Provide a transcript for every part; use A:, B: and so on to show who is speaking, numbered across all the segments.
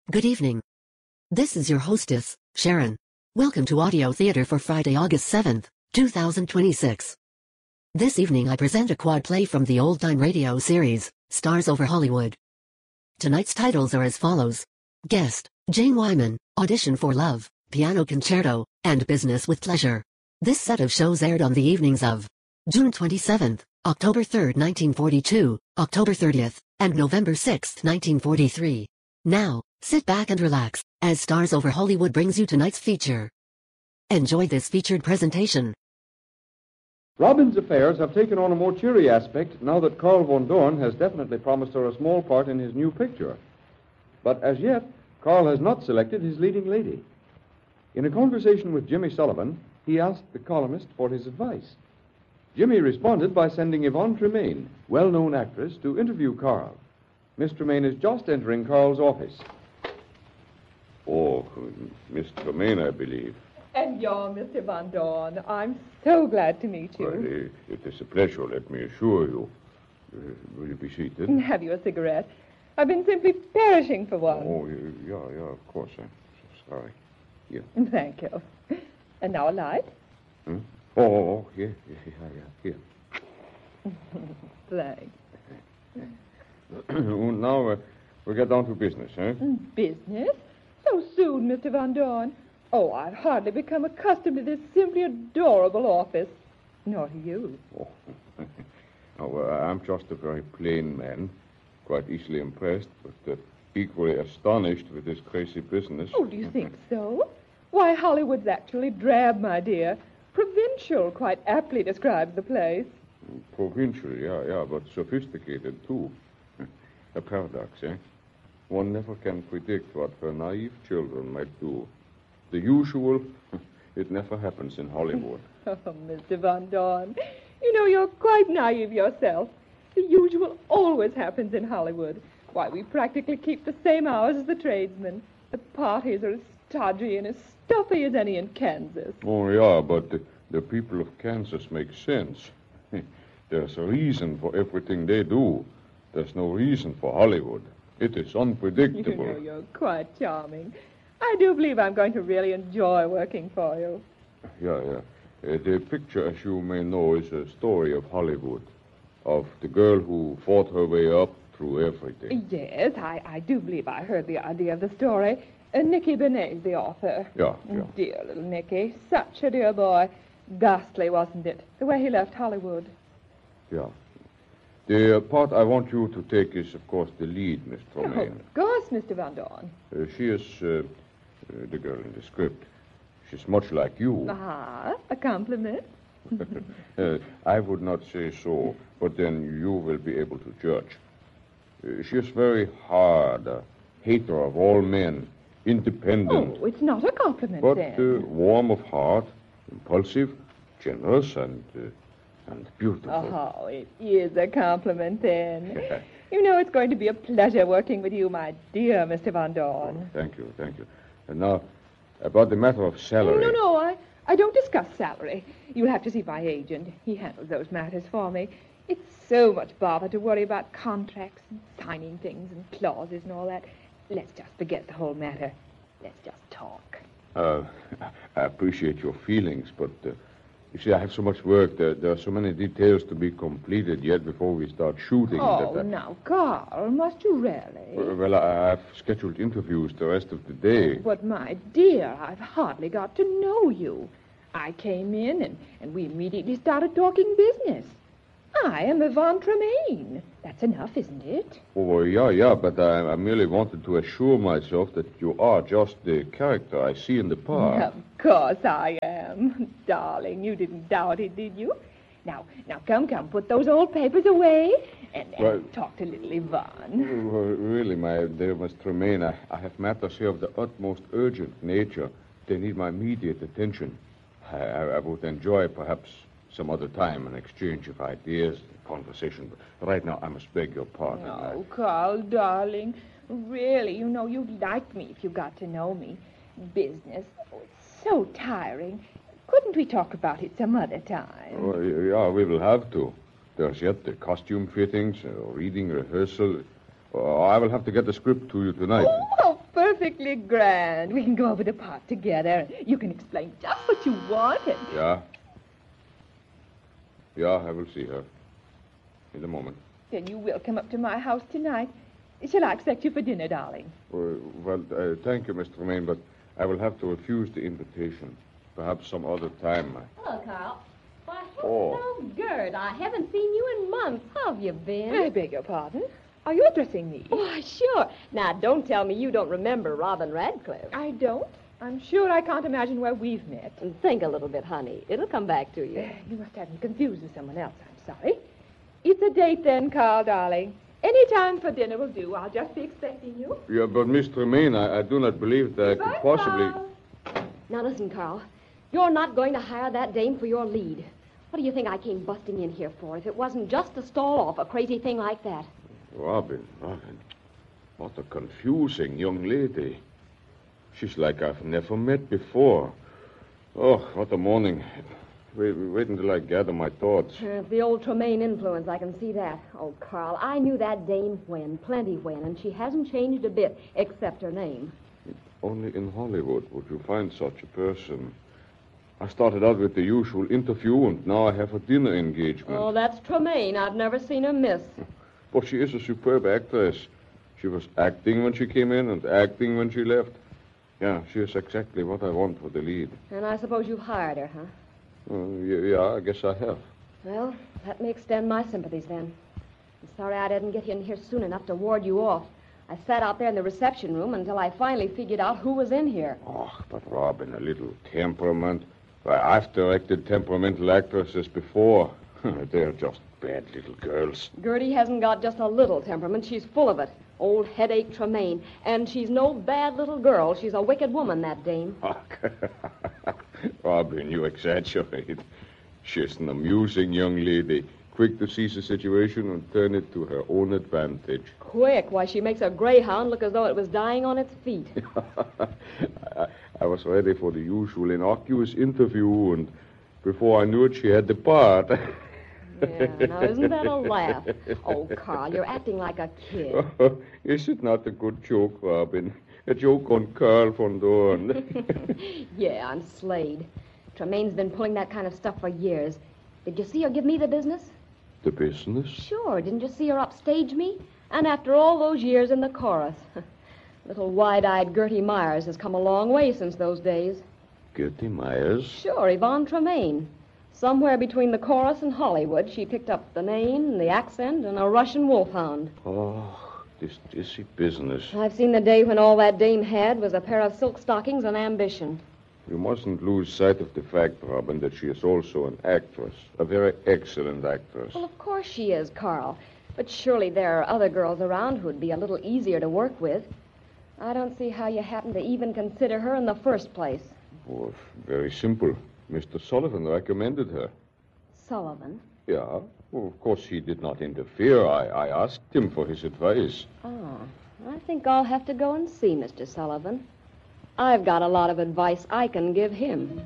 A: Good evening. This is your hostess, Sharon. Welcome to Audio Theater for Friday, August 7th, 2026. This evening I present a quad play from the old-time radio series, Stars Over Hollywood. Tonight's titles are as follows. Guest, Jane Wyman, Audition for Love, Piano Concerto, and Business with Pleasure. This set of shows aired on the evenings of June 27th, October 3rd, 1942, October 30th, and November 6th, 1943. Now, sit back and relax, as Stars Over Hollywood brings you tonight's feature. Enjoy this featured presentation.
B: Robin's affairs have taken on a more cheery aspect now that Carl Von Dorn has definitely promised her a small part in his new picture. But as yet, Carl has not selected his leading lady. In a conversation with Jimmy Sullivan, he asked the columnist for his advice. Jimmy responded by sending Yvonne Tremaine, well-known actress, to interview Carl. Miss Tremaine is just entering Carl's office.
C: Oh, Miss Tremaine, I believe.
D: And you're Mr. Von Dorn. I'm so glad to meet you.
C: Well, it is a pleasure, let me assure you. Will you be seated?
D: Have you a cigarette? I've been simply perishing for one.
C: Oh, yeah, of course. I'm so sorry. Here.
D: Thank you. And now a light?
C: Hmm? Oh, yeah, here.
D: Thanks.
C: Now, we'll get down to business, eh?
D: Business? So soon, Mr. Von Dorn. Oh, I've hardly become accustomed to this simply adorable office. Nor to you.
C: Oh. No, I'm just a very plain man, quite easily impressed, but equally astonished with this crazy business.
D: Oh, do you think so? Why, Hollywood's actually drab, my dear. Provincial quite aptly describes the place.
C: Provincial, yeah, but sophisticated, too. A paradox, eh? One never can predict what her naive children might do. The usual, it never happens in Hollywood.
D: Oh, Mr. Von Dorn, you know you're quite naive yourself. The usual always happens in Hollywood. Why, we practically keep the same hours as the tradesmen. The parties are as stodgy and as stuffy as any in Kansas.
C: Oh, yeah, but the people of Kansas make sense. There's a reason for everything they do. There's no reason for Hollywood. It is unpredictable.
D: You know, you're quite charming. I do believe I'm going to really enjoy working for you.
C: Yeah. The picture, as you may know, is a story of Hollywood, of the girl who fought her way up through everything.
D: Yes, I do believe I heard the idea of the story. Nicky Benet, the author.
C: Yeah.
D: Dear little Nicky. Such a dear boy. Ghastly, wasn't it? The way he left Hollywood.
C: Yeah. The part I want you to take is, of course, the lead, Miss Tremaine.
D: Oh, of course, Mr. Von Dorn.
C: She is the girl in the script. She's much like you.
D: A compliment?
C: I would not say so, but then you will be able to judge. She is very hard, a hater of all men, independent.
D: Oh, it's not a compliment,
C: but
D: then.
C: Warm of heart, impulsive, generous, and beautiful.
D: Oh, it is a compliment, then. You know it's going to be a pleasure working with you, my dear Mr. Von Dorn.
C: Oh, thank you. And now, about the matter of salary.
D: No, I don't discuss salary. You'll have to see my agent. He handles those matters for me. It's so much bother to worry about contracts and signing things and clauses and all that. Let's just forget the whole matter. Let's just talk.
C: I appreciate your feelings, but you see, I have so much work. There are so many details to be completed yet before we start shooting.
D: Now, Carl, must you really?
C: Well, I've scheduled interviews the rest of the day.
D: But, my dear, I've hardly got to know you. I came in, and we immediately started talking business. I am Yvonne Tremaine. That's enough, isn't it?
C: Oh, yeah, but I merely wanted to assure myself that you are just the character I see in the part.
D: Of course I am. Darling, you didn't doubt it, did you? Now, come, put those old papers away and talk to little Yvonne.
C: Well, really, my dear Miss Tremaine, I have matters here of the utmost urgent nature. They need my immediate attention. I would enjoy, perhaps, some other time, an exchange of ideas, conversation. But right now, I must beg your pardon.
D: Oh, Carl, darling. Really, you know, you'd like me if you got to know me. Business. Oh, it's so tiring. Couldn't we talk about it some other time?
C: Well, yeah, we will have to. There's yet the costume fittings, reading rehearsal. I will have to get the script to you tonight.
D: Oh, for perfectly grand. We can go over the park together. You can explain just what you wanted.
C: Yeah? Yeah, I will see her. In a moment.
D: Then you will come up to my house tonight. Shall I expect you for dinner, darling?
C: Thank you, Mr. Tremaine, but I will have to refuse the invitation. Perhaps some other time.
E: Hello, Carl. Why,
C: Oh.
E: hello, Gert. I haven't seen you in months. How have you been?
D: I beg your pardon. Are you addressing me?
E: Why, sure. Now, don't tell me you don't remember Robin Radcliffe.
D: I don't. I'm sure I can't imagine where we've met.
E: And think a little bit, honey. It'll come back to you.
D: You must have me confused with someone else. I'm sorry. It's a date then, Carl, darling. Any time for dinner will do. I'll just be expecting you.
C: Yeah, but Miss Tremaine, I do not believe that I could possibly...
D: Carl.
E: Now, listen, Carl. You're not going to hire that dame for your lead. What do you think I came busting in here for if it wasn't just to stall off a crazy thing like that?
C: Robin. What a confusing young lady. She's like I've never met before. Oh, what a morning. Wait until I gather my thoughts.
E: It's the old Tremaine influence, I can see that. Oh, Carl, I knew that dame plenty when, and she hasn't changed a bit, except her name.
C: Only in Hollywood would you find such a person. I started out with the usual interview, and now I have a dinner engagement.
E: Oh, that's Tremaine. I've never seen her miss.
C: But she is a superb actress. She was acting when she came in and acting when she left. Yeah, she is exactly what I want for the lead.
E: And I suppose you've hired her, huh?
C: Yeah, I guess I have.
E: Well, let me extend my sympathies then. I'm sorry I didn't get in here soon enough to ward you off. I sat out there in the reception room until I finally figured out who was in here.
C: Oh, but Robin, a little temperament. Why, I've directed temperamental actresses before. They're just bad little girls.
E: Gertie hasn't got just a little temperament. She's full of it. Old headache Tremaine. And she's no bad little girl. She's a wicked woman, that dame.
C: Robin, you exaggerate. She's an amusing young lady, quick to seize a situation and turn it to her own advantage.
E: Quick. Why, she makes a greyhound look as though it was dying on its feet.
C: I was ready for the usual innocuous interview, and before I knew it, she had the part.
E: Yeah, now isn't that a laugh? Oh, Carl, you're acting like a kid.
C: Is it not a good joke, Robin? A joke on Carl von Dorn.
E: Yeah, I'm Slade. Tremaine's been pulling that kind of stuff for years. Did you see her give me the business?
C: The business?
E: Sure. Didn't you see her upstage me? And after all those years in the chorus. Little wide-eyed Gertie Myers has come a long way since those days.
C: Gertie Myers?
E: Sure, Yvonne Tremaine. Somewhere between the chorus and Hollywood, she picked up the name and the accent and a Russian wolfhound.
C: Oh, this dizzy business.
E: I've seen the day when all that dame had was a pair of silk stockings and ambition.
C: You mustn't lose sight of the fact, Robin, that she is also an actress. A very excellent actress.
E: Well, of course she is, Carl. But surely there are other girls around who'd be a little easier to work with. I don't see how you happen to even consider her in the first place.
C: Oh, very simple. Mr. Sullivan recommended her.
E: Sullivan?
C: Yeah. Well, of course, he did not interfere. I asked him for his advice.
E: Oh, I think I'll have to go and see Mr. Sullivan. I've got a lot of advice I can give him.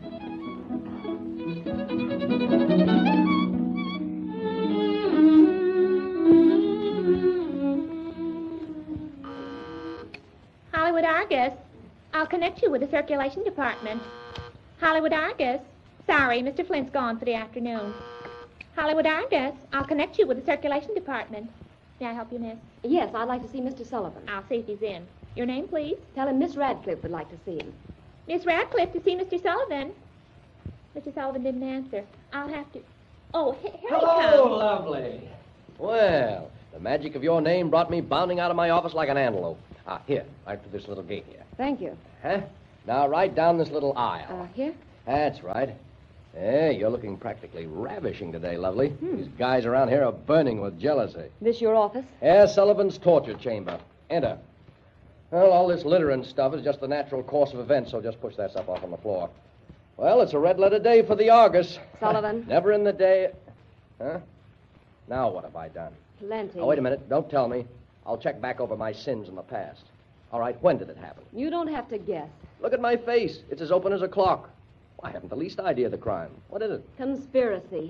F: Hollywood Argus, I'll connect you with the circulation department. Hollywood Argus. Sorry, Mr. Flint's gone for the afternoon. Hollywood Argus, I'll connect you with the circulation department. May I help you, miss?
E: Yes, I'd like to see Mr. Sullivan.
F: I'll see if he's in. Your name, please?
E: Tell him Miss Radcliffe would like to see him.
F: Miss Radcliffe to see Mr. Sullivan. Mr. Sullivan didn't answer. I'll have to... Oh, here he
G: Hello,
F: comes.
G: lovely. Well, the magic of your name brought me bounding out of my office like an antelope. Here, right through this little gate here.
E: Thank you.
G: Huh? Now, right down this little aisle.
E: Here?
G: That's right. Hey, you're looking practically ravishing today, lovely. These guys around here are burning with jealousy.
E: This your office?
G: Herr Sullivan's torture chamber. Enter. Well, all this litter and stuff is just the natural course of events, so just push that stuff off on the floor. Well, it's a red-letter day for the Argus.
E: Sullivan.
G: Never in the day... Huh? Now what have I done?
E: Plenty.
G: Oh, wait a minute. Don't tell me. I'll check back over my sins in the past. All right, when did it happen?
E: You don't have to guess.
G: Look at my face. It's as open as a clock. I haven't the least idea of the crime. What is it?
E: Conspiracy.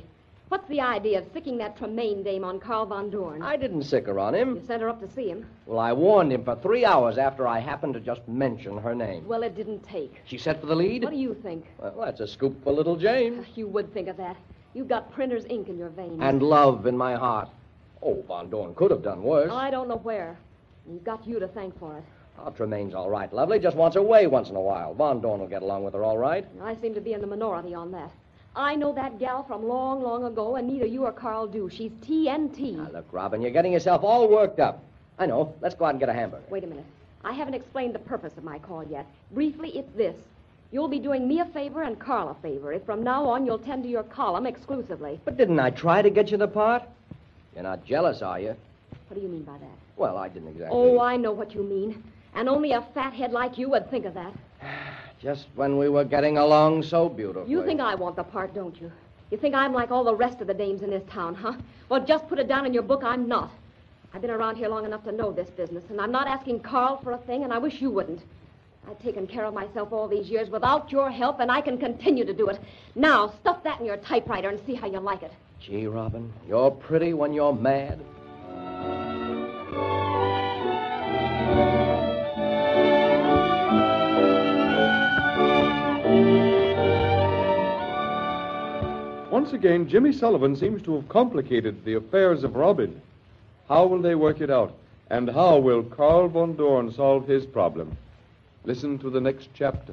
E: What's the idea of sicking that Tremaine dame on Carl Von Dorn?
G: I didn't sick her on him.
E: You sent her up to see him.
G: Well, I warned him for 3 hours after I happened to just mention her name.
E: Well, it didn't take.
G: She set for the lead?
E: What do you think?
G: Well, that's a scoop for little James.
E: You would think of that. You've got printer's ink in your veins.
G: And love in my heart. Oh, Von Dorn could have done worse.
E: I don't know where. You've got you to thank for it.
G: Oh, Tremaine's all right, Lovely. Just wants her way once in a while. Von Dorn will get along with her all right.
E: I seem to be in the minority on that. I know that gal from long, long ago, and neither you or Carl do. She's TNT.
G: Now, look, Robin, you're getting yourself all worked up. I know. Let's go out and get a hamburger.
E: Wait a minute. I haven't explained the purpose of my call yet. Briefly, it's this. You'll be doing me a favor and Carl a favor if from now on you'll tend to your column exclusively.
G: But didn't I try to get you the part? You're not jealous, are you?
E: What do you mean by that?
G: Well, I didn't exactly.
E: Oh, I know what you mean. And only a fathead like you would think of that.
G: Just when we were getting along so beautifully.
E: You think I want the part, don't you? You think I'm like all the rest of the dames in this town, huh? Well, just put it down in your book I'm not. I've been around here long enough to know this business, and I'm not asking Carl for a thing, and I wish you wouldn't. I've taken care of myself all these years without your help, and I can continue to do it. Now, stuff that in your typewriter and see how you like it.
G: Gee, Robin, you're pretty when you're mad.
B: Once again, Jimmy Sullivan seems to have complicated the affairs of Robin. How will they work it out? And how will Carl Von Dorn solve his problem? Listen to the next chapter.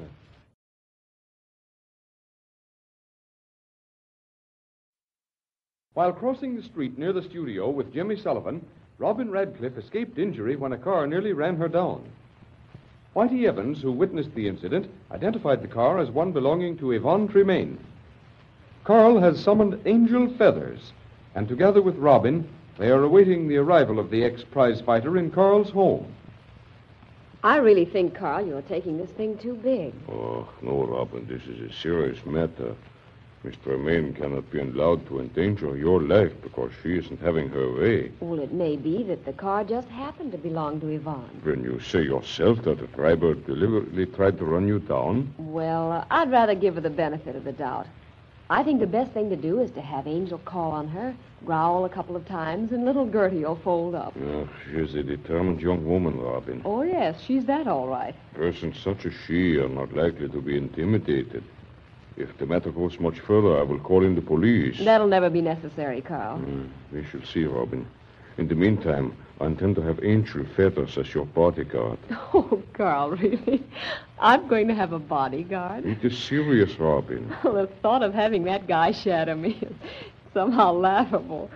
B: While crossing the street near the studio with Jimmy Sullivan, Robin Radcliffe escaped injury when a car nearly ran her down. Whitey Evans, who witnessed the incident, identified the car as one belonging to Yvonne Tremaine. Carl has summoned Angel Feathers, and together with Robin, they are awaiting the arrival of the ex-prize fighter in Carl's home.
E: I really think, Carl, you're taking this thing too big.
C: Oh, no, Robin, this is a serious matter. Miss Tremaine cannot be allowed to endanger your life because she isn't having her way.
E: Well, it may be that the car just happened to belong to Yvonne.
C: When you say yourself that the driver deliberately tried to run you down?
E: Well, I'd rather give her the benefit of the doubt. I think the best thing to do is to have Angel call on her, growl a couple of times, and little Gertie will fold up.
C: She's a determined young woman, Robin.
E: Oh, yes, she's that all right.
C: Persons such as she are not likely to be intimidated. If the matter goes much further, I will call in the police.
E: That'll never be necessary, Carl.
C: We shall see, Robin. In the meantime, I intend to have Angel Feathers as your bodyguard.
E: Oh, Carl, really? I'm going to have a bodyguard?
C: It is serious, Robin.
E: Well, the thought of having that guy shadow me is somehow laughable.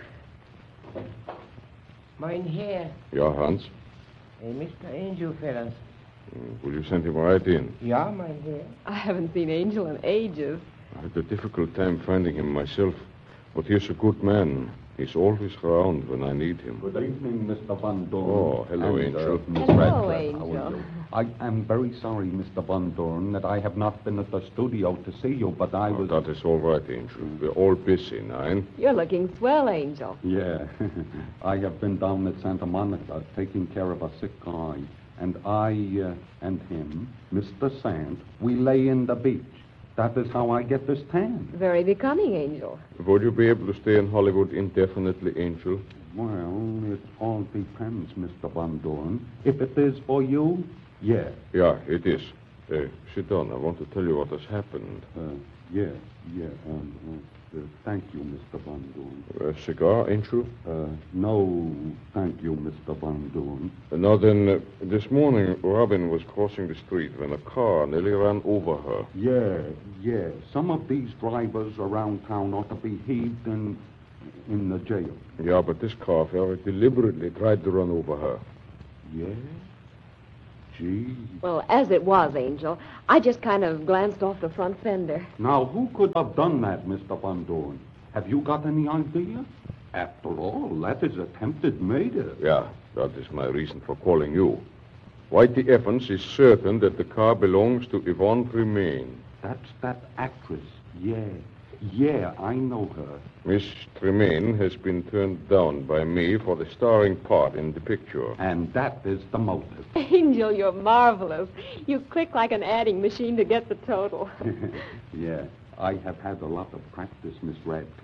H: Mein Herr,
C: Ja, Hans?
H: Mr. Angel Feathers.
C: Will you send him right in?
H: Ja, mein Herr.
E: I haven't seen Angel in ages.
C: I had a difficult time finding him myself, but he's a good man. He's always around when I need him.
I: Good evening, Mr. Von Dorn.
C: Oh, hello, Angel.
I: Miss
E: Hello,
I: Radcliffe. How
E: Angel.
I: are you? I am very sorry, Mr. Von Dorn, that I have not been at the studio to see you, but I was...
C: That is all right, Angel. We're all busy, Nine.
E: You're looking swell, Angel.
I: Yeah. I have been down at Santa Monica taking care of a sick guy, and I and him, Mr. Sant, we lay in the beach. That is how I get this tan.
E: Very becoming, Angel.
C: Would you be able to stay in Hollywood indefinitely, Angel?
I: Well, it all depends, Mr. Von Dorn. If it is for you, yeah.
C: Yeah, it is. Sit down. I want to tell you what has happened.
I: Yeah. Thank you, Mr. Von Dorn.
C: A cigar, Angel?
I: No, thank you, Mr. Von Dorn.
C: Now then, this morning, Robin was crossing the street when a car nearly ran over her.
I: Yeah. Some of these drivers around town ought to be heaved in the jail.
C: Yeah, but this car very deliberately tried to run over her.
I: Yeah? Gee.
E: Well, as it was, Angel, I just kind of glanced off the front fender.
I: Now, who could have done that, Mr. Von Dorn? Have you got any idea? After all, that is attempted murder.
C: Yeah, that is my reason for calling you. Whitey Evans is certain that the car belongs to Yvonne Tremaine.
I: That's that actress. Yeah, I know her.
C: Miss Tremaine has been turned down by me for the starring part in the picture.
I: And that is the motive.
E: Angel, you're marvelous. You click like an adding machine to get the total.
I: Yeah, I have had a lot of practice, Miss Radcliffe.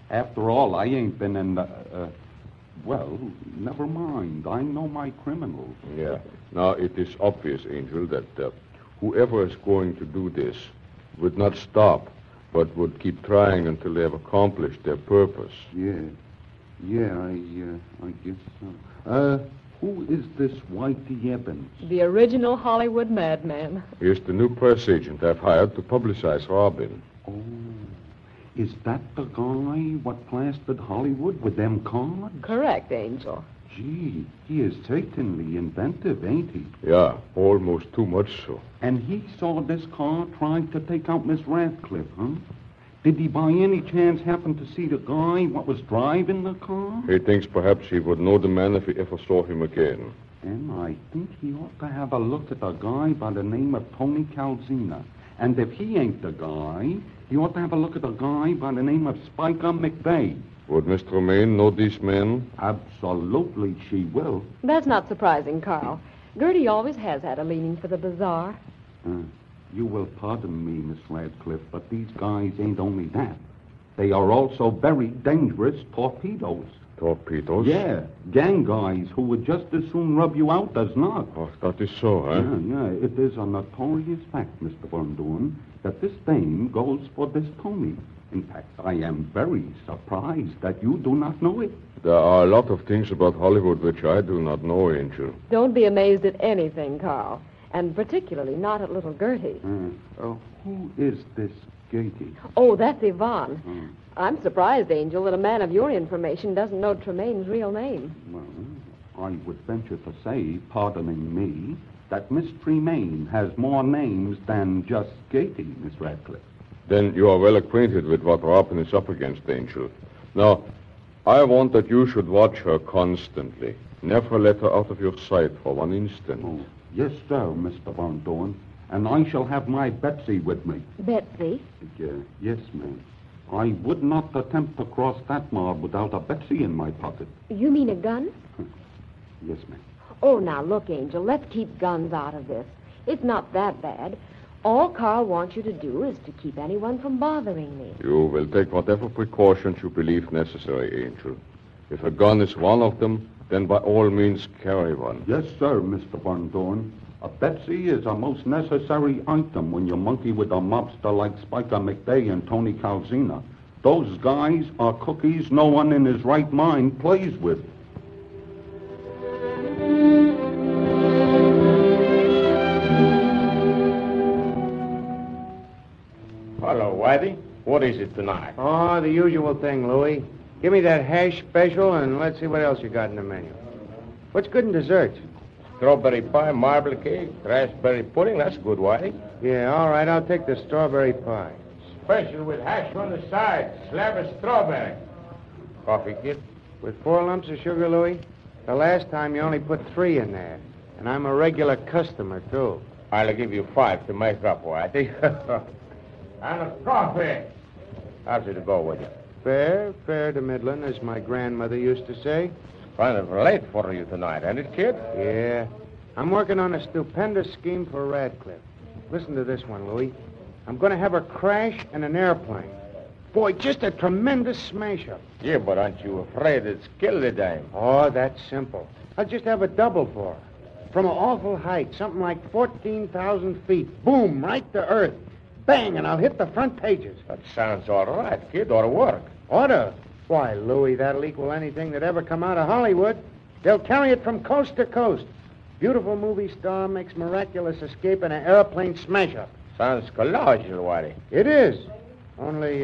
I: After all, I ain't been in the... well, never mind. I know my criminals.
C: Yeah. Now, it is obvious, Angel, that whoever is going to do this would not stop, but would keep trying until they have accomplished their purpose.
I: Yeah. Yeah, I guess so. Who is this Whitey Evans?
E: The original Hollywood madman.
C: He's the new press agent I've hired to publicize Robin.
I: Oh, is that the guy what plastered Hollywood with them cards?
E: Correct, Angel.
I: Gee, he is certainly inventive, ain't he?
C: Yeah, almost too much so.
I: And he saw this car trying to take out Miss Radcliffe, huh? Did he by any chance happen to see the guy what was driving the car?
C: He thinks perhaps he would know the man if he ever saw him again.
I: And I think he ought to have a look at a guy by the name of Tony Calzina. And if he ain't the guy, he ought to have a look at a guy by the name of Spiker McVeigh.
C: Would Miss Tremaine know these men?
I: Absolutely, she will.
E: That's not surprising, Carl. Gertie always has had a leaning for the bizarre.
I: You will pardon me, Miss Radcliffe, but these guys ain't only that. They are also very dangerous torpedoes.
C: Torpedoes?
I: Yeah, gang guys who would just as soon rub you out as not.
C: Oh, that is so, huh?
I: Yeah, it is a notorious fact, Mr. Von Dorn, that this dame goes for this Tony. In fact, I am very surprised that you do not know it.
C: There are a lot of things about Hollywood which I do not know, Angel.
E: Don't be amazed at anything, Carl. And particularly not at little Gertie.
I: Who is this Gertie?
E: Oh, that's Yvonne. I'm surprised, Angel, that a man of your information doesn't know Tremaine's real name.
I: Well, I would venture to say, pardoning me, that Miss Tremaine has more names than just Gertie, Miss Radcliffe.
C: Then you are well acquainted with what Robin is up against, Angel. Now, I want that you should watch her constantly. Never let her out of your sight for one instant.
I: Oh, yes, sir, Mr. Von Dorn. And I shall have my Betsy with me.
E: Betsy?
I: Yes, ma'am. I would not attempt to cross that mob without a Betsy in my pocket.
E: You mean a gun?
I: Yes, ma'am.
E: Oh, now, look, Angel, let's keep guns out of this. It's not that bad. All Carl wants you to do is to keep anyone from bothering me.
C: You will take whatever precautions you believe necessary, Angel. If a gun is one of them, then by all means carry one.
I: Yes, sir, Mr. Von Dorn. A Betsy is a most necessary item when you monkey with a mobster like Spiker McVeigh and Tony Calzina. Those guys are cookies no one in his right mind plays with.
J: Hello, Whitey. What is it tonight?
H: Oh, the usual thing, Louie. Give me that hash special, and let's see what else you got in the menu. What's good in desserts?
J: Strawberry pie, marble cake, raspberry pudding. That's good, Whitey.
H: Yeah, all right, I'll take the strawberry pie.
J: Special with hash on the side. Slab of strawberry. Coffee, kid?
H: With 4 lumps of sugar, Louie? The last time you only put 3 in there. And I'm a regular customer, too.
J: I'll give you 5 to make up, Whitey. And a coffee. How's it go with you?
H: Fair to middling, as my grandmother used to say.
J: Kind of late for you tonight, ain't it, kid?
H: Yeah. I'm working on a stupendous scheme for Radcliffe. Listen to this one, Louie. I'm going to have her crash in an airplane. Boy, just a tremendous smash-up.
J: Yeah, but aren't you afraid it's killed the dame?
H: Oh, that's simple. I'll just have a double for her. From an awful height, something like 14,000 feet. Boom, right to earth. Bang, and I'll hit the front pages.
J: That sounds all right, kid. Ought to work.
H: Oughta? Why, Louie, that'll equal anything that ever come out of Hollywood. They'll carry it from coast to coast. Beautiful movie star makes miraculous escape in an airplane smash-up.
J: Sounds colossal, Whitey.
H: It is. Only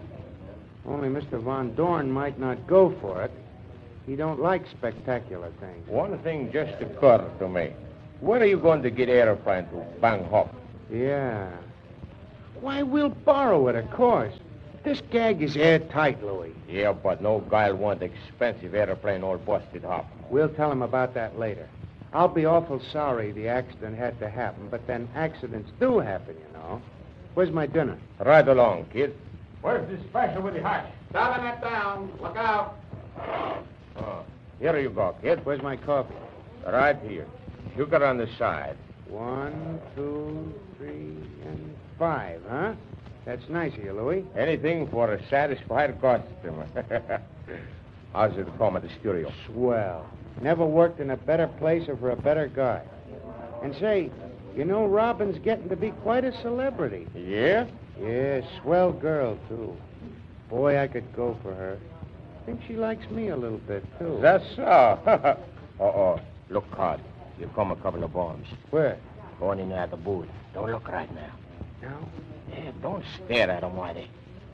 H: Mr. Von Dorn might not go for it. He don't like spectacular things.
J: One thing just occurred to me. Where are you going to get airplane to Bangkok?
H: Yeah. Why, we'll borrow it, of course. This gag is airtight, Louie.
J: Yeah, but no guy'll want expensive airplane all busted up.
H: We'll tell him about that later. I'll be awful sorry the accident had to happen, but then accidents do happen, you know. Where's my dinner?
J: Right along, kid. Where's the special with the hash?
H: Dialing it down. Look out.
J: Oh, here you go, kid.
H: Where's my coffee?
J: Right here. Sugar on the side.
H: 1, 2, 3, and 5, huh? That's nice of you, Louis.
J: Anything for a satisfied customer. How's it come at the studio?
H: Swell. Never worked in a better place or for a better guy. And say, you know, Robin's getting to be quite a celebrity.
J: Yeah?
H: Yeah, swell girl, too. Boy, I could go for her. I think she likes me a little bit, too.
J: That's so. Uh-oh. Look, Cod. Here come a couple of bombs.
H: Where?
J: Going in there at the booth. Don't look right now.
H: No?
J: Yeah, don't stare at them while they...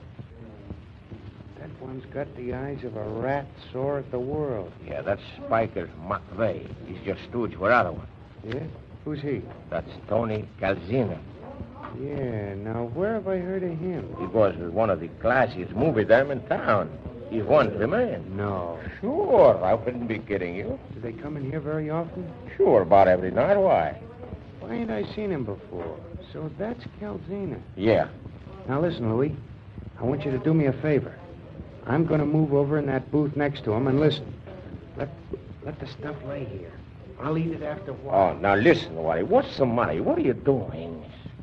H: That one's got the eyes of a rat sore at the world.
J: Yeah, that's Spiker McVeigh. He's your stooge for other one.
H: Yeah? Who's he?
J: That's Tony Calzina.
H: Yeah, now where have I heard of him?
J: He goes with one of the classiest movie them in town. He's one to the man.
H: No.
J: Sure, I wouldn't be kidding you.
H: Do they come in here very often?
J: Sure, about every night. Why?
H: Why ain't I seen him before? So that's Calzina.
J: Yeah.
H: Now listen, Louis. I want you to do me a favor. I'm going to move over in that booth next to him and listen. Let the stuff lay here. I'll eat it after a while.
J: Oh, now listen, Wally. What's the matter? What are you doing?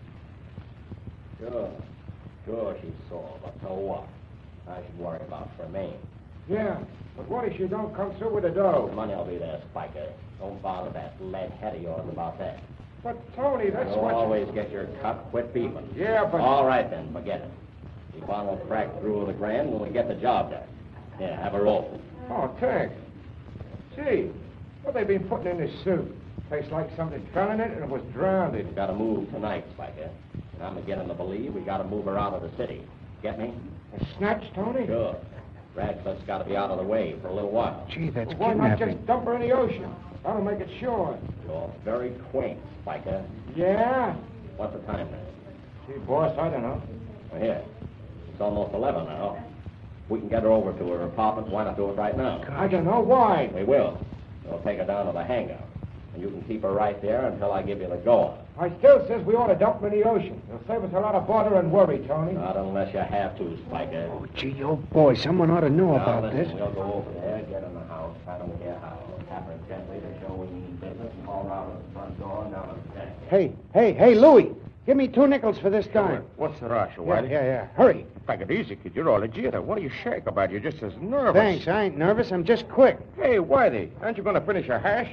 G: Sure, she's sore, but so what? I should worry about Tremaine.
K: Yeah, but what if she don't come through with the dough?
G: The money will be there, Spiker. Don't bother that lead head of yours about that.
K: But, Tony, that's
G: You'll
K: what
G: always get your cut, quit beefing.
K: Yeah, but...
G: All right, then, forget it. Yvonne will crack through with the grand when we get the job done. Yeah, have a roll.
K: Oh, thanks. Gee, what they been putting in this soup? Tastes like something fell in it and it was drowned.
G: We gotta move tonight, Spiker. And I'm beginning to believe we gotta move her out of the city. Get me?
K: A snatch, Tony?
G: Sure. Radcliffe's gotta be out of the way for a little while.
H: Gee, that's
K: Why not
H: kidnapping.
K: just dump her in the ocean? That'll make it sure.
G: You're very quaint, Spiker.
K: Yeah?
G: What's the time now?
K: Gee, boss, I don't know.
G: Well, here. It's almost 11 now. We can get her over to her apartment. Why not do it right now?
K: I don't know why.
G: We will. We'll take her down to the hangar. And you can keep her right there until I give you the go-on.
K: I still says we ought to dump her in the ocean. It'll save us a lot of bother and worry, Tony.
G: Not unless you have to, Spiker.
H: Oh, gee, oh, boy, someone ought to know
G: Now,
H: about
G: listen,
H: this.
G: we'll go over there, get in the house, I don't care how. Tap her gently to show we mean business, and haul her out of the front door and down to the deck.
H: Hey, Louis, give me 2 nickels for this time.
J: What's the rush,
H: Yeah,
J: Whitey?
H: yeah. Hurry.
J: Take it easy, kid. You're all a jitter. What do you shake about? You're just as nervous.
H: Thanks, I ain't nervous. I'm just quick.
J: Hey, Whitey, aren't you going to finish your hash?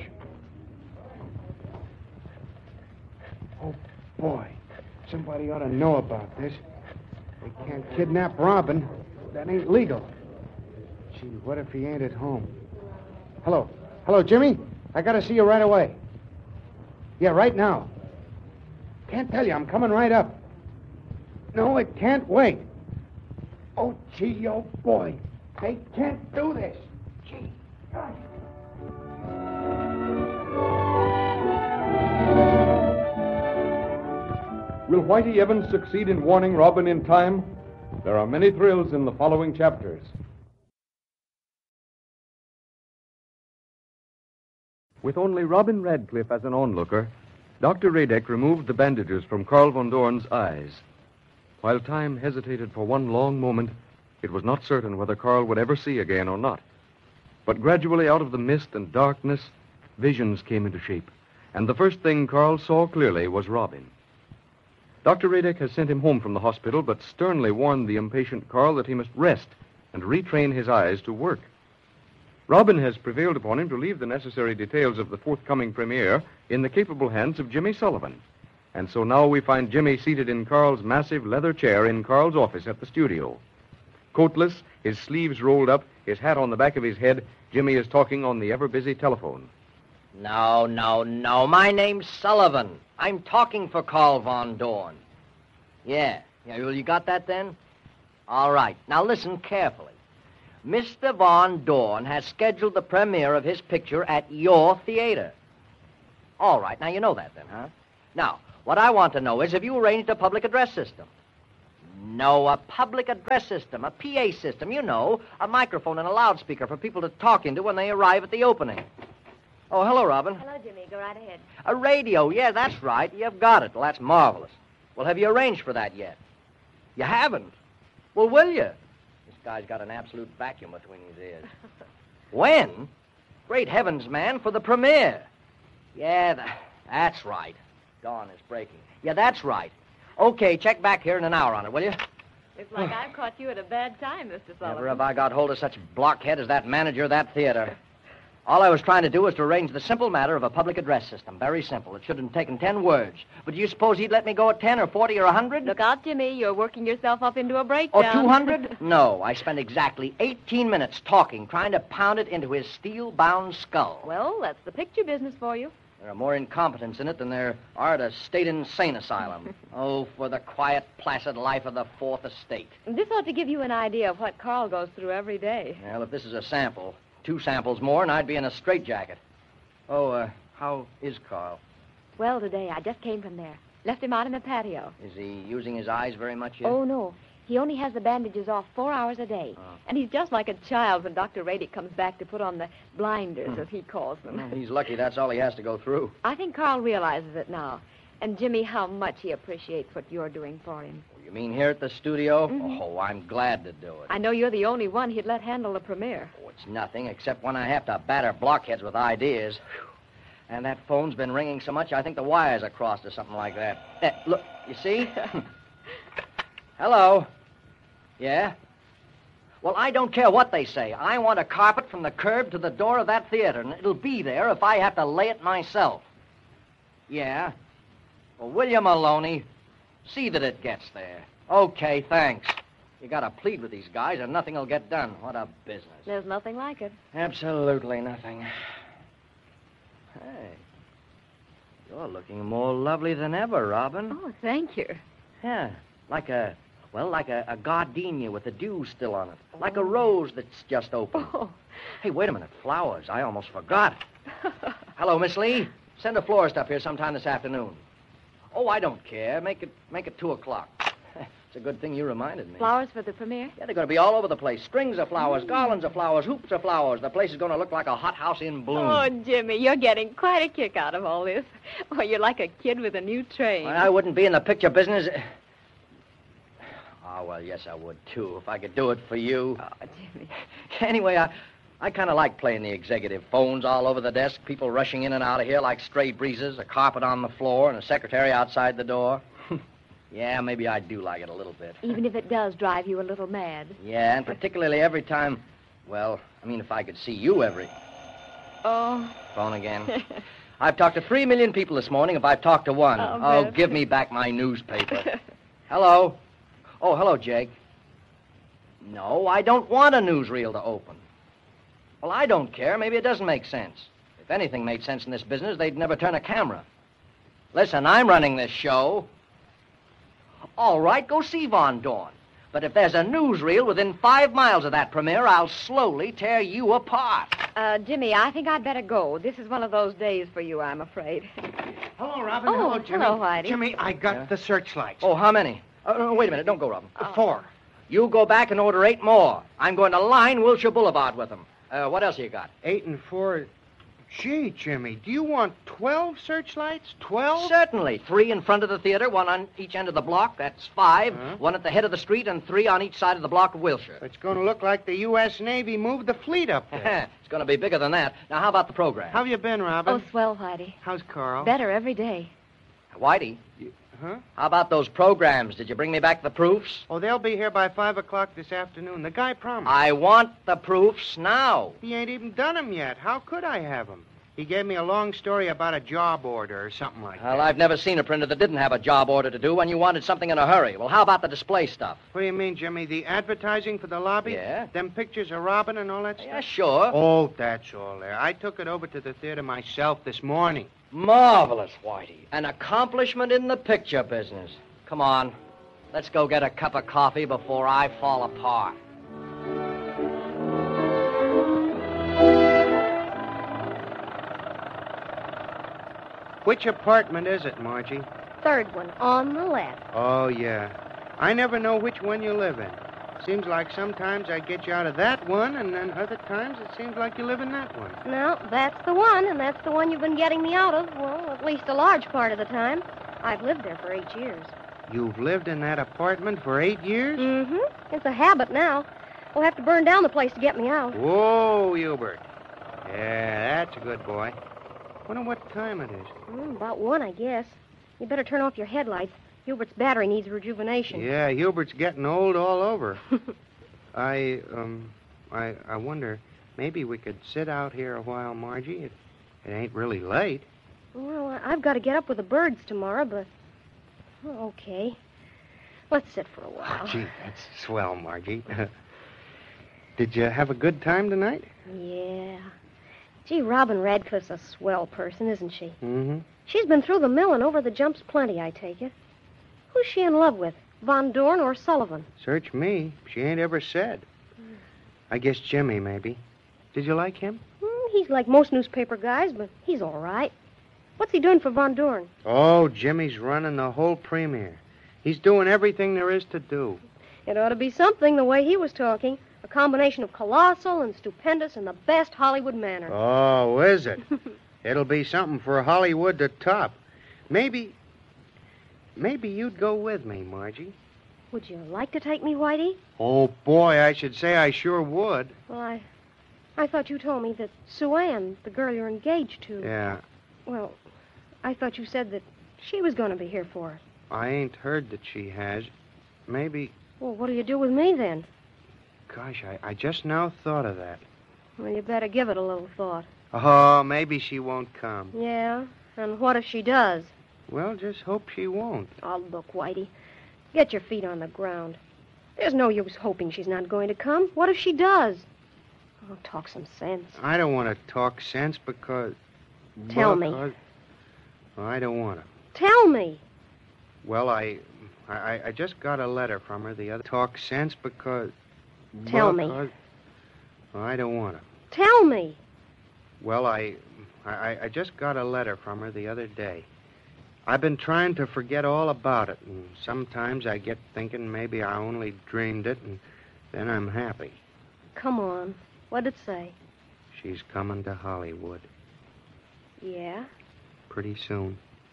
H: Oh, boy. Somebody ought to know about this. They can't kidnap Robin. That ain't legal. Gee, what if he ain't at home? Hello, Jimmy? I gotta see you right away. Yeah, right now. Can't tell you. I'm coming right up. No, it can't wait. Oh, gee, oh, boy. They can't do this. Gee, gosh.
B: Will Whitey Evans succeed in warning Robin in time? There are many thrills in the following chapters. With only Robin Radcliffe as an onlooker, Dr. Radek removed the bandages from Carl von Dorn's eyes. While time hesitated for one long moment, it was not certain whether Carl would ever see again or not. But gradually out of the mist and darkness, visions came into shape, and the first thing Carl saw clearly was Robin. Dr. Radek has sent him home from the hospital, but sternly warned the impatient Carl that he must rest and retrain his eyes to work. Robin has prevailed upon him to leave the necessary details of the forthcoming premiere in the capable hands of Jimmy Sullivan. And so now we find Jimmy seated in Carl's massive leather chair in Carl's office at the studio. Coatless, his sleeves rolled up, his hat on the back of his head, Jimmy is talking on the ever-busy telephone.
L: No. My name's Sullivan. I'm talking for Carl von Dorn. Yeah, well, you got that then? All right. Now listen carefully. Mr. Von Dorn has scheduled the premiere of his picture at your theater. All right. Now you know that then, huh? Now, what I want to know is have you arranged a public address system? No, a public address system, a PA system, you know, a microphone and a loudspeaker for people to talk into when they arrive at the opening. Oh, hello, Robin.
E: Hello, Jimmy. Go right ahead.
L: A radio, yeah, that's right. You've got it. Well, that's marvelous. Well, have you arranged for that yet? You haven't? Well, will you? This guy's got an absolute vacuum between his ears. When? Great heavens, man, for the premiere. Yeah, that's right. Dawn is breaking. Yeah, that's right. Okay, check back here in an hour on it, will you?
E: It's like I've caught you at a bad time, Mr. Sullivan.
L: Never have I got hold of such a blockhead as that manager of that theater. All I was trying to do was to arrange the simple matter of a public address system. Very simple. It shouldn't have taken 10 words. But do you suppose he'd let me go at 10 or 40 or 100?
E: Look out, Jimmy. You're working yourself up into a
L: Or
E: breakdown.
L: 200? No, I spent exactly 18 minutes talking, trying to pound it into his steel-bound skull.
E: Well, that's the picture business for you.
L: There are more incompetents in it than there are at a state insane asylum. Oh, for the quiet, placid life of the Fourth Estate.
E: This ought to give you an idea of what Carl goes through every day.
L: Well, if this is a sample, 2 samples more and I'd be in a straitjacket. Oh, how is Carl?
E: Well, today I just came from there. Left him out in the patio.
L: Is he using his eyes very much yet?
E: Oh, no. He only has the bandages off 4 hours a day.
L: Oh.
E: And he's just like a child when Dr. Rady comes back to put on the blinders, as he calls them.
L: Well, he's lucky that's all he has to go through.
E: I think Carl realizes it now. And, Jimmy, how much he appreciates what you're doing for him.
L: You mean here at the studio?
E: Mhm.
L: Oh, I'm glad to do it.
E: I know you're the only one he'd let handle the premiere.
L: Oh, it's nothing, except when I have to batter blockheads with ideas. Whew. And that phone's been ringing so much, I think the wires are crossed or something like that. Look, you see? Hello? Yeah? Well, I don't care what they say. I want a carpet from the curb to the door of that theater, and it'll be there if I have to lay it myself. Yeah? Well, will you, Maloney? See that it gets there. Okay, thanks. You gotta plead with these guys, and nothing will get done. What a business.
E: There's nothing like it.
L: Absolutely nothing. Hey, you're looking more lovely than ever, Robin.
E: Oh, thank you.
L: Yeah, like a gardenia with the dew still on it. Like a rose that's just opened.
E: Oh.
L: Hey, wait a minute. Flowers. I almost forgot. Hello, Miss Lee. Send a florist up here sometime this afternoon. Oh, I don't care. Make it 2 o'clock. It's a good thing you reminded me.
E: Flowers for the premiere?
L: Yeah, they're going to be all over the place. Strings of flowers, garlands of flowers, hoops of flowers. The place is going to look like a hothouse in bloom.
E: Oh, Jimmy, you're getting quite a kick out of all this. Oh, you're like a kid with a new train.
L: Well, I wouldn't be in the picture business. Oh, well, yes, I would, too, if I could do it for you.
E: Oh, Jimmy.
L: Anyway, I kind of like playing the executive. Phones all over the desk, people rushing in and out of here like stray breezes, a carpet on the floor, and a secretary outside the door. Yeah, maybe I do like it a little bit.
E: Even if it does drive you a little mad.
L: Yeah, and particularly every time... Well, I mean, if I could see you every...
E: Oh.
L: Phone again. I've talked to 3 million people this morning if I've talked to one.
E: Oh,
L: give me back my newspaper. Hello? Oh, hello, Jake. No, I don't want a newsreel to open. Well, I don't care. Maybe it doesn't make sense. If anything made sense in this business, they'd never turn a camera. Listen, I'm running this show. All right, go see Von Dorn. But if there's a newsreel within 5 miles of that premiere, I'll slowly tear you apart.
E: Jimmy, I think I'd better go. This is one of those days for you, I'm afraid.
H: Hello, Robin.
E: Oh,
H: hello, Jimmy.
E: hello, Whitey.
H: Jimmy, I got the searchlights.
L: Oh, how many? Wait a minute. Don't go, Robin.
H: 4.
L: You go back and order 8 more. I'm going to line Wilshire Boulevard with them. What else you got?
H: 8 and 4. Gee, Jimmy, do you want 12 searchlights? 12?
L: Certainly. 3 in front of the theater, 1 on each end of the block. That's 5.
H: Huh?
L: 1 at the head of the street, and 3 on each side of the block of Wilshire.
H: It's going to look like the U.S. Navy moved the fleet up there.
L: It's going to be bigger than that. Now, how about the program?
H: How have you been, Robin?
E: Oh, swell, Whitey.
H: How's Carl?
E: Better every day.
L: Whitey,
H: Huh?
L: how about those programs? Did you bring me back the proofs?
H: Oh, they'll be here by 5 o'clock this afternoon. The guy promised.
L: I want the proofs now.
H: He ain't even done 'em yet. How could I have 'em? He gave me a long story about a job order or something like
L: Well,
H: that.
L: I've never seen a printer that didn't have a job order to do when you wanted something in a hurry. Well, how about the display stuff?
H: What do you mean, Jimmy? The advertising for the lobby?
L: Yeah.
H: Them pictures of Robin and all that stuff?
L: Yeah, sure.
H: Oh, that's all there. I took it over to the theater myself this morning.
L: Marvelous, Whitey. An accomplishment in the picture business. Come on. Let's go get a cup of coffee before I fall apart.
H: Which apartment is it, Margie?
M: 3rd one, on the left.
H: Oh, yeah. I never know which one you live in. Seems like sometimes I get you out of that one, and then other times it seems like you live in that one.
M: No, that's the one, and that's the one you've been getting me out of, well, at least a large part of the time. I've lived there for 8 years.
H: You've lived in that apartment for 8 years?
M: Mm-hmm. It's a habit now. We'll have to burn down the place to get me out.
H: Whoa, Hubert. Yeah, that's a good boy. Wonder what time it is.
M: About 1, I guess. You better turn off your headlights. Hubert's battery needs rejuvenation.
H: Yeah, Hubert's getting old all over. I wonder, maybe we could sit out here a while, Margie. It ain't really late.
M: Well, I've got to get up with the birds tomorrow, but... Oh, okay. Let's sit for a while.
H: Oh, gee, that's swell, Margie. Did you have a good time tonight?
M: Yeah. Gee, Robin Radcliffe's a swell person, isn't she?
H: Mm-hmm.
M: She's been through the mill and over the jumps plenty, I take it. Who's she in love with, Von Dorn or Sullivan?
H: Search me. She ain't ever said. I guess Jimmy, maybe. Did you like him?
M: He's like most newspaper guys, but he's all right. What's he doing for Von Dorn?
H: Oh, Jimmy's running the whole premiere. He's doing everything there is to do.
M: It ought to be something, the way he was talking. A combination of colossal and stupendous in the best Hollywood manner.
H: Oh, is it? It'll be something for Hollywood to top. Maybe you'd go with me, Margie.
M: Would you like to take me, Whitey?
H: Oh, boy, I should say I sure would.
M: Well, I thought you told me that Sue Ann, the girl you're engaged to...
H: Yeah.
M: Well, I thought you said that she was going to be here for it.
H: I ain't heard that she has. Maybe...
M: Well, what'll you do with me, then?
H: Gosh, I just now thought of that.
M: Well, you better give it a little thought.
H: Oh, maybe she won't come.
M: Yeah? And what if she does?
H: Well, just hope she won't.
M: Oh, look, Whitey. Get your feet on the ground. There's no use hoping she's not going to come. What if she does? Oh, talk some sense.
H: I don't want to talk sense because...
M: Tell me.
H: I don't want to.
M: Tell me.
H: Well, I just got a letter from her the other... Talk sense because...
M: Tell me.
H: I don't want to.
M: Tell me.
H: Well, I just got a letter from her the other day. I've been trying to forget all about it, and sometimes I get thinking maybe I only dreamed it, and then I'm happy.
M: Come on. What'd it say?
H: She's coming to Hollywood.
M: Yeah?
H: Pretty soon.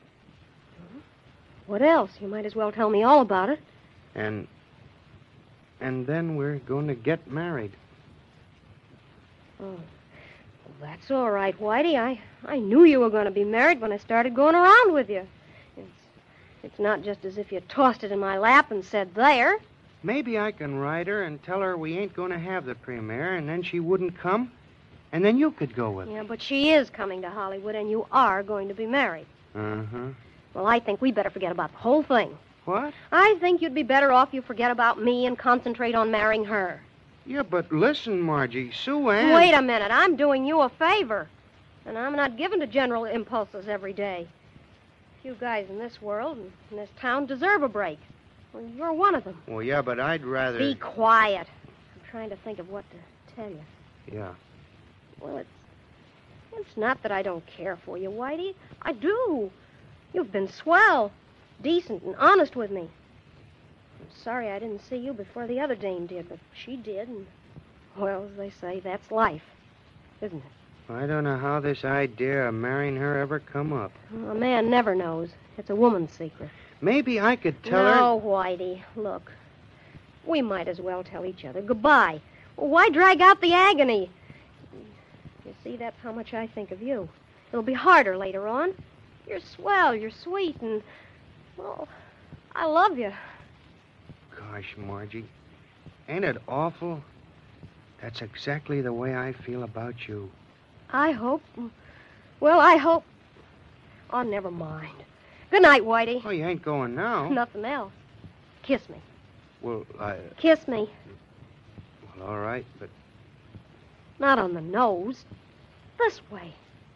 M: What else? You might as well tell me all about it.
H: And then we're going to get married.
M: Oh. Well, that's all right, Whitey. I knew you were going to be married when I started going around with you. It's not just as if you tossed it in my lap and said, there.
H: Maybe I can write her and tell her we ain't going to have the premiere, and then she wouldn't come, and then you could go with her.
M: Yeah, but she is coming to Hollywood, and you are going to be married.
H: Uh-huh.
M: Well, I think we better forget about the whole thing.
H: What?
M: I think you'd be better off you forget about me and concentrate on marrying her.
H: Yeah, but listen, Margie, Sue Ann...
M: Wait a minute. I'm doing you a favor. And I'm not given to general impulses every day. Few guys in this world and in this town deserve a break. Well, you're one of them.
H: Well, yeah, but I'd rather...
M: Be quiet. I'm trying to think of what to tell you.
H: Yeah.
M: Well, it's not that I don't care for you, Whitey. I do. You've been swell, decent, and honest with me. I'm sorry I didn't see you before the other dame did, but she did, and, well, as they say, that's life, isn't it?
H: I don't know how this idea of marrying her ever come up.
M: Well, a man never knows. It's a woman's secret.
H: Maybe I could tell her...
M: No, Whitey, look. We might as well tell each other goodbye. Well, why drag out the agony? You see, that's how much I think of you. It'll be harder later on. You're swell, you're sweet, and, well, I love you.
H: Gosh, Margie, ain't it awful? That's exactly the way I feel about you.
M: I hope... Well, I hope... Oh, never mind. Good night, Whitey.
H: Oh, you ain't going now.
M: Nothing else. Kiss me.
H: Well,
M: Kiss me.
H: Well, all right, but...
M: Not on the nose. This way.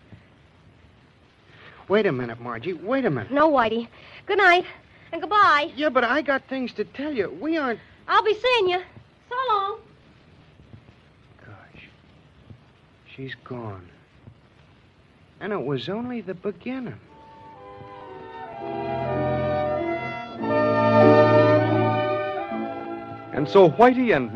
H: Wait a minute, Margie. Wait a minute.
M: No, Whitey. Good night. And goodbye.
H: Yeah, but I got things to tell you. We aren't...
M: I'll be seeing you. So long.
H: Gosh. She's gone. And it was only the beginning.
B: And so Whitey and